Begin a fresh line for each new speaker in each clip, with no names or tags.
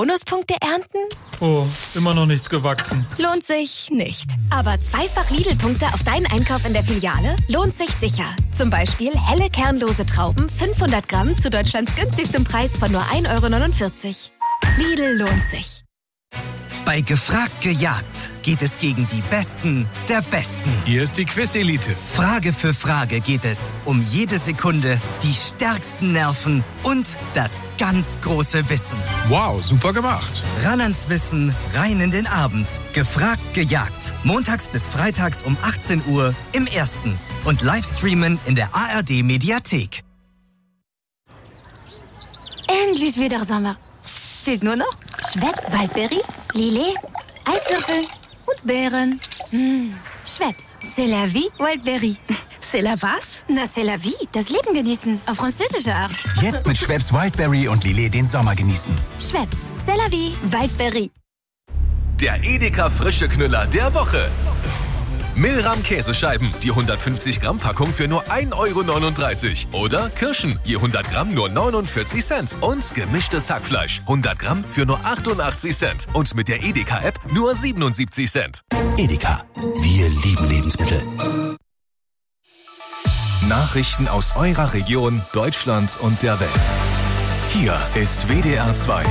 Bonuspunkte ernten?
Oh, immer noch nichts gewachsen.
Lohnt sich nicht. Aber zweifach Lidl-Punkte auf deinen Einkauf in der Filiale lohnt sich sicher. Zum Beispiel helle kernlose Trauben 500 Gramm zu Deutschlands günstigstem Preis von nur 1,49 €. Lidl lohnt sich.
Bei Gefragt gejagt geht es gegen die Besten der Besten.
Hier ist die Quiz-Elite.
Frage für Frage geht es um jede Sekunde, die stärksten Nerven und das ganz große Wissen.
Wow, super gemacht.
Ran ans Wissen, rein in den Abend. Gefragt gejagt. Montags bis freitags um 18 Uhr im Ersten. Und Livestreamen in der ARD-Mediathek.
Endlich wieder Sommer. Fehlt nur noch Schweppes Waldberry, Lillet, Eiswürfel und Beeren. Schweppes, c'est la vie, Waldberry. C'est la was? Na, c'est la vie, das Leben genießen, auf französische Art.
Jetzt mit Schweppes Wildberry und Lillet den Sommer genießen.
Schweppes, c'est la vie, Waldberry.
Der Edeka frische Knüller der Woche. Milram Käsescheiben, die 150 Gramm Packung für nur 1,39 €. Oder Kirschen, je 100 Gramm nur 49 Cent. Und gemischtes Hackfleisch, 100 Gramm für nur 88 Cent. Und mit der Edeka-App nur 77 Cent.
Edeka, wir lieben Lebensmittel.
Nachrichten aus eurer Region, Deutschland und der Welt. Hier ist WDR 2.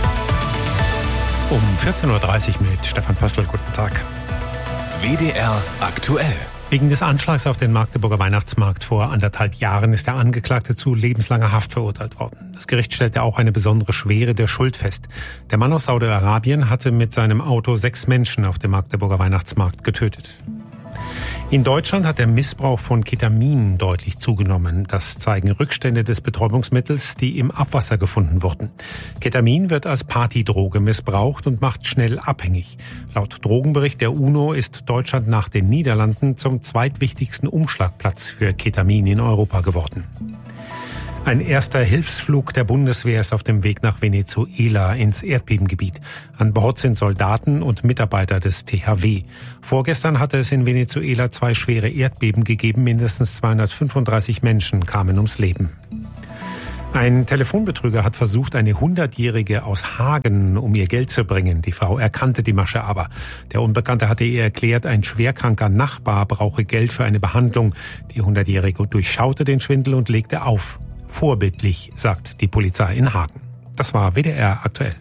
Um 14.30 Uhr mit Stefan Pöstl. Guten Tag.
WDR aktuell.
Wegen des Anschlags auf den Magdeburger Weihnachtsmarkt vor 1,5 Jahren ist der Angeklagte zu lebenslanger Haft verurteilt worden. Das Gericht stellte auch eine besondere Schwere der Schuld fest. Der Mann aus Saudi-Arabien hatte mit seinem Auto 6 Menschen auf dem Magdeburger Weihnachtsmarkt getötet. In Deutschland hat der Missbrauch von Ketamin deutlich zugenommen. Das zeigen Rückstände des Betäubungsmittels, die im Abwasser gefunden wurden. Ketamin wird als Partydroge missbraucht und macht schnell abhängig. Laut Drogenbericht der UNO ist Deutschland nach den Niederlanden zum zweitwichtigsten Umschlagplatz für Ketamin in Europa geworden. Ein erster Hilfsflug der Bundeswehr ist auf dem Weg nach Venezuela ins Erdbebengebiet. An Bord sind Soldaten und Mitarbeiter des THW. Vorgestern hatte es in Venezuela 2 schwere Erdbeben gegeben. Mindestens 235 Menschen kamen ums Leben. Ein Telefonbetrüger hat versucht, eine 100-Jährige aus Hagen um ihr Geld zu bringen. Die Frau erkannte die Masche aber. Der Unbekannte hatte ihr erklärt, ein schwerkranker Nachbar brauche Geld für eine Behandlung. Die 100-Jährige durchschaute den Schwindel und legte auf. Vorbildlich, sagt die Polizei in Hagen. Das war WDR aktuell.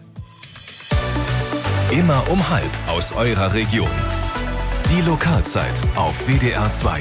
Immer um 12 aus eurer Region. Die Lokalzeit auf WDR 2.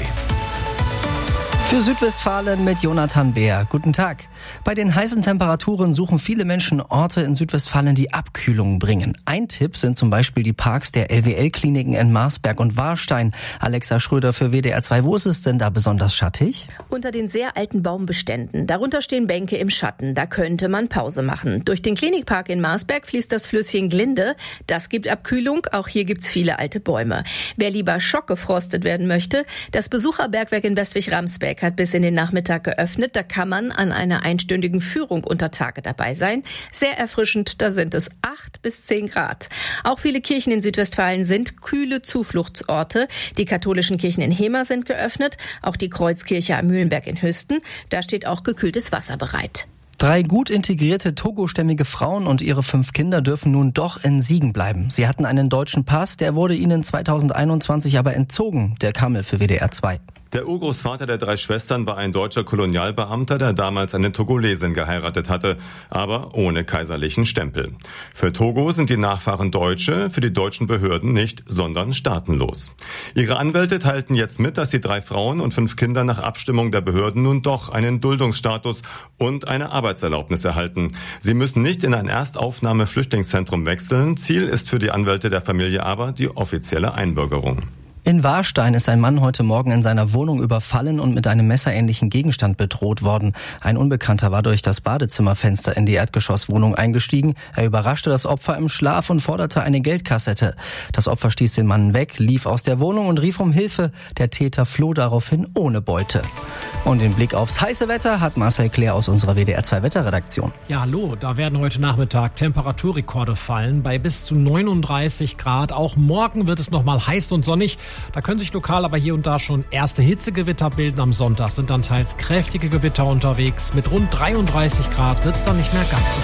Für Südwestfalen mit Jonathan Beer. Guten Tag. Bei den heißen Temperaturen suchen viele Menschen Orte in Südwestfalen, die Abkühlung bringen. Ein Tipp sind zum Beispiel die Parks der LWL-Kliniken in Marsberg und Warstein. Alexa Schröder für WDR 2. Wo ist es denn da besonders schattig?
Unter den sehr alten Baumbeständen. Darunter stehen Bänke im Schatten. Da könnte man Pause machen. Durch den Klinikpark in Marsberg fließt das Flüsschen Glinde. Das gibt Abkühlung. Auch hier gibt's viele alte Bäume. Wer lieber schockgefrostet werden möchte, das Besucherbergwerk in Westwig-Ramsbeck hat bis in den Nachmittag geöffnet. Da kann man an einer einstündigen Führung unter Tage dabei sein. Sehr erfrischend, da sind es 8 bis 10 Grad. Auch viele Kirchen in Südwestfalen sind kühle Zufluchtsorte. Die katholischen Kirchen in Hemer sind geöffnet, auch die Kreuzkirche am Mühlenberg in Hüsten. Da steht auch gekühltes Wasser bereit.
3 gut integrierte togostämmige Frauen und ihre 5 Kinder dürfen nun doch in Siegen bleiben. Sie hatten einen deutschen Pass, der wurde ihnen 2021 aber entzogen. Der Kamel für WDR 2.
Der Urgroßvater der 3 Schwestern war ein deutscher Kolonialbeamter, der damals eine Togolesin geheiratet hatte, aber ohne kaiserlichen Stempel. Für Togo sind die Nachfahren Deutsche, für die deutschen Behörden nicht, sondern staatenlos. Ihre Anwälte teilten jetzt mit, dass die 3 Frauen und 5 Kinder nach Abstimmung der Behörden nun doch einen Duldungsstatus und eine Arbeitserlaubnis erhalten. Sie müssen nicht in ein Erstaufnahme-Flüchtlingszentrum wechseln. Ziel ist für die Anwälte der Familie aber die offizielle Einbürgerung.
In Warstein ist ein Mann heute Morgen in seiner Wohnung überfallen und mit einem messerähnlichen Gegenstand bedroht worden. Ein Unbekannter war durch das Badezimmerfenster in die Erdgeschosswohnung eingestiegen. Er überraschte das Opfer im Schlaf und forderte eine Geldkassette. Das Opfer stieß den Mann weg, lief aus der Wohnung und rief um Hilfe. Der Täter floh daraufhin ohne Beute. Und den Blick aufs heiße Wetter hat Marcel Claire aus unserer WDR 2 Wetterredaktion.
Ja, hallo, da werden heute Nachmittag Temperaturrekorde fallen bei bis zu 39 Grad. Auch morgen wird es nochmal heiß und sonnig. Da können sich lokal aber hier und da schon erste Hitzegewitter bilden. Am Sonntag sind dann teils kräftige Gewitter unterwegs. Mit rund 33 Grad wird es dann nicht mehr ganz so heiß.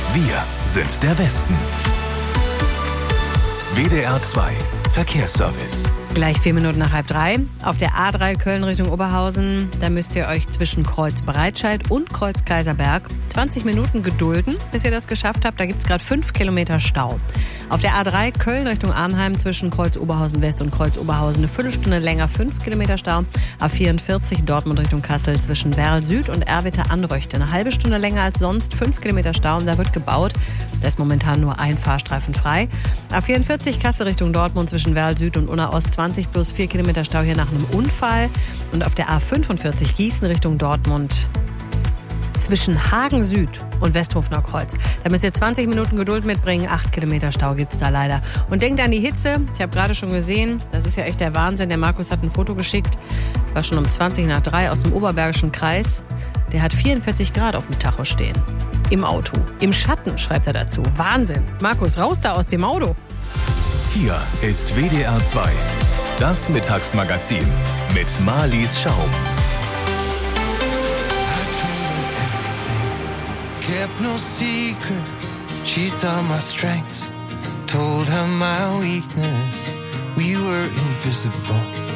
Wir sind der Westen. WDR 2 Verkehrsservice.
Gleich 4 Minuten nach 2:30. Auf der A3 Köln Richtung Oberhausen, da müsst ihr euch zwischen Kreuz Breitscheid und Kreuz Kaiserberg 20 Minuten gedulden, bis ihr das geschafft habt. Da gibt es gerade 5 Kilometer Stau. Auf der A3 Köln Richtung Arnheim zwischen Kreuz Oberhausen West und Kreuz Oberhausen eine Viertelstunde länger, 5 Kilometer Stau. A44 Dortmund Richtung Kassel zwischen Werl Süd und Erwitte-Anröchte eine halbe Stunde länger als sonst, 5 Kilometer Stau. Und da wird gebaut. Da ist momentan nur ein Fahrstreifen frei. A44 Kassel Richtung Dortmund zwischen Werl Süd und Unna Ost 20 plus 4 Kilometer Stau hier nach einem Unfall. Und auf der A45 Gießen Richtung Dortmund zwischen Hagen Süd und Westhofener Kreuz. Da müsst ihr 20 Minuten Geduld mitbringen. 8 Kilometer Stau gibt's da leider. Und denkt an die Hitze. Ich habe gerade schon gesehen, das ist ja echt der Wahnsinn. Der Markus hat ein Foto geschickt. Es war schon um 20 nach 3 aus dem Oberbergischen Kreis. Der hat 44 Grad auf dem Tacho stehen. Im Auto. Im Schatten, schreibt er dazu. Wahnsinn. Markus, raus da aus dem Auto.
Hier ist WDR 2. Das Mittagsmagazin mit Marlies Schaum.
Kept no secret, she saw my strengths, told her my weakness, we were invisible.